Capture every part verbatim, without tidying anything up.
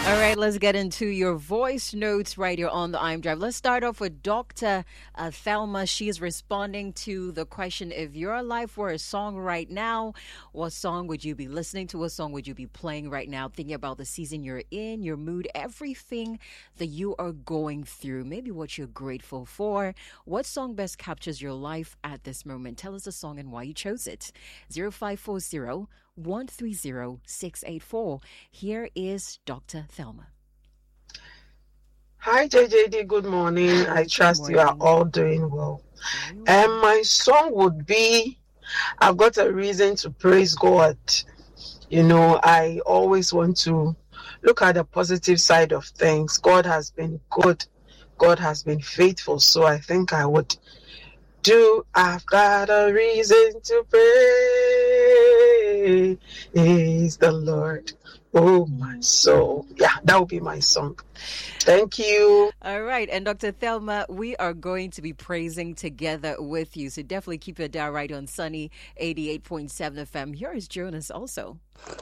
All right, let's get into your voice notes right here on the I M Drive. Let's start off with Doctor Uh, Thelma. She is responding to the question, if your life were a song right now, what song would you be listening to? What song would you be playing right now? Thinking about the season you're in, your mood, everything that you are going through, maybe what you're grateful for. What song best captures your life at this moment? Tell us the song and why you chose it. zero five four zero one three zero six eight four. Here is Doctor Thelma. Hi, J J D. Good morning. I Good trust you are morning. all doing well. Very And well. my song would be I've got a reason to praise God. You know, I always want to look at the positive side of things. God has been good, God has been faithful. So I think I would do I've got a reason to praise the Lord. Oh, my soul. Yeah, that would be my song. Thank you. All right. And Doctor Thelma, we are going to be praising together with you. So definitely keep your dial right on Sunny eighty-eight point seven F M. Here is Jonas also.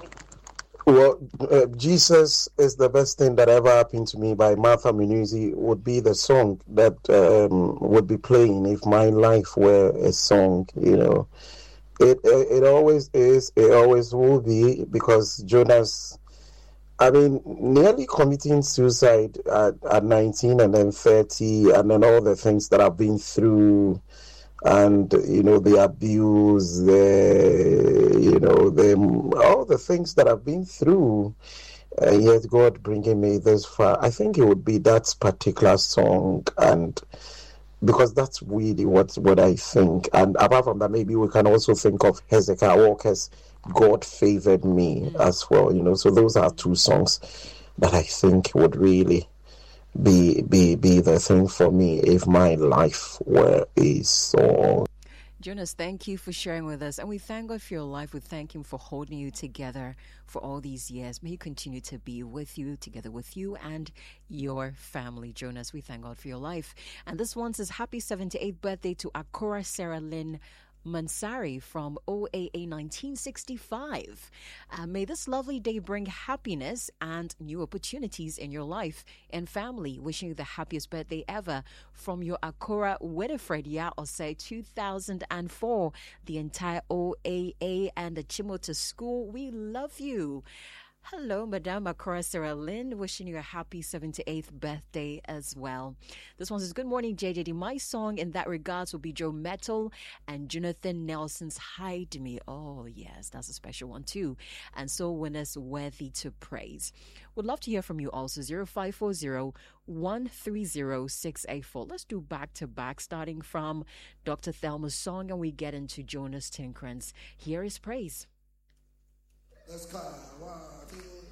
Well, uh, Jesus is the best thing that ever happened to me by Martha Minuzi would be the song that um, would be playing if my life were a song, you know. It, it it always is, it always will be, because Jonas, I mean, nearly committing suicide at, at nineteen and then thirty, and then all the things that I've been through, and, you know, the abuse, the, you know, the all the things that I've been through, and yet God bringing me this far. I think it would be that particular song, and because that's really what, what I think. And apart from that, maybe we can also think of Hezekiah Walker's God Favored Me mm. as well, you know. So those are two songs that I think would really be be be the thing for me if my life were a song. Jonas, thank you for sharing with us. And we thank God for your life. We thank Him for holding you together for all these years. May He continue to be with you, together with you and your family. Jonas, we thank God for your life. And this one says, happy seventy-eighth birthday to Akora Sarah Lynn Mansari from O A A nineteen sixty-five. Uh, may this lovely day bring happiness and new opportunities in your life and family. Wishing you the happiest birthday ever from your Akora Winifred Ya Osei two thousand four. The entire O A A and the Chimota School, we love you. Hello, Madame Akora Sarah Lynn, wishing you a happy seventy-eighth birthday as well. This one says, good morning, J J D. My song in that regards will be Joe Metal and Jonathan Nelson's Hide Me. Oh, yes, that's a special one too. And so winners worthy to praise. Would love to hear from you also, zero five four zero one three zero six eight four. Let's do back to back, starting from Doctor Thelma's song, and we get into Jonas Tinkrans. Here is praise. Let's go. One, two.